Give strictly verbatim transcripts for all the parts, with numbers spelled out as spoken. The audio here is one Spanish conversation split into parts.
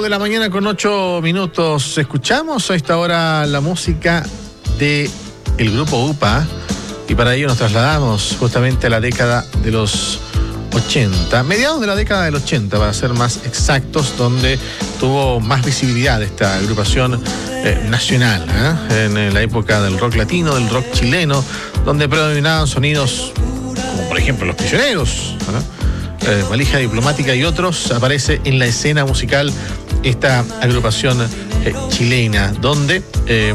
de la mañana con ocho minutos. Escuchamos a esta hora la música de el grupo UPA y para ello nos trasladamos justamente a la década de los ochenta, mediados de la década del ochenta para ser más exactos, donde tuvo más visibilidad esta agrupación eh, nacional, ¿eh? en, en la época del rock latino, del rock chileno, donde predominaban sonidos como por ejemplo Los Prisioneros, ¿eh? Eh, Valija Diplomática y otros. Aparece en la escena musical esta agrupación eh, chilena, donde eh,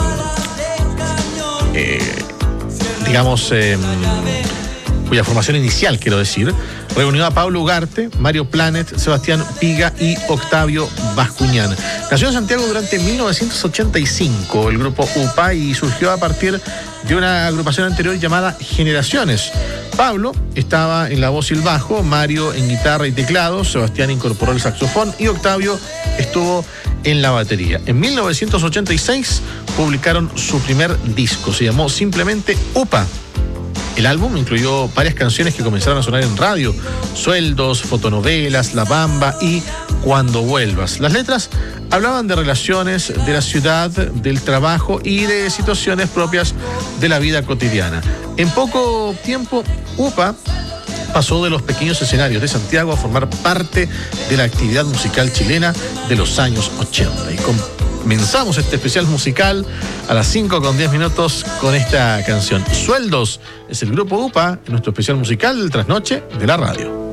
eh, digamos eh, cuya formación inicial, quiero decir, reunió a Pablo Ugarte, Mario Planet, Sebastián Piga y Octavio Bascuñán. Nació en Santiago durante mil novecientos ochenta y cinco el grupo UPA y surgió a partir de una agrupación anterior llamada Generaciones. Pablo estaba en la voz y el bajo, Mario en guitarra y teclado, Sebastián incorporó el saxofón y Octavio estuvo en la batería. En mil novecientos ochenta y seis publicaron su primer disco, se llamó simplemente UPA. El álbum incluyó varias canciones que comenzaron a sonar en radio: Sueldos, Fotonovelas, La Bamba y Cuando Vuelvas. Las letras hablaban de relaciones, de la ciudad, del trabajo y de situaciones propias de la vida cotidiana. En poco tiempo, UPA pasó de los pequeños escenarios de Santiago a formar parte de la actividad musical chilena de los años ochenta. Y comenzamos este especial musical a las cinco con diez minutos con esta canción. Sueldos es el grupo UPA en nuestro especial musical del Trasnoche de la radio.